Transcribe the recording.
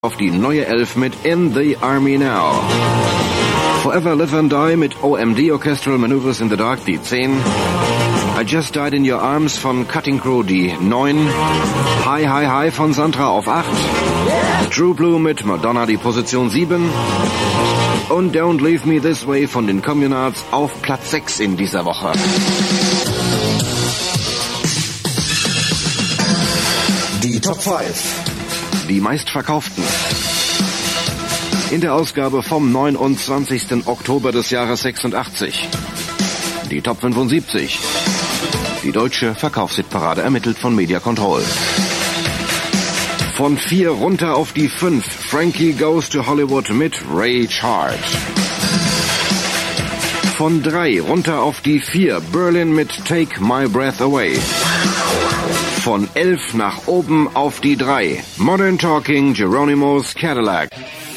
auf die neue 11 mit In the Army Now. Forever Live and Die mit OMD Orchestral Maneuvers in the Dark die 10. I Just Died in Your Arms von Cutting Crew die 9. Hi Hi Hi von Sandra auf 8. True Blue mit Madonna die Position 7. Und Don't Leave Me This Way von den Communards auf Platz 6 in dieser Woche. Die Top 5. Die meistverkauften. In der Ausgabe vom 29. Oktober des Jahres 86. Die Top 75. Die deutsche Verkaufshitparade ermittelt von Media Control. Von 4 runter auf die 5. Frankie Goes to Hollywood mit Ray Charles. Von 3 runter auf die 4. Berlin mit Take My Breath Away. Von 11 nach oben auf die 3. Modern Talking, Geronimo's Cadillac.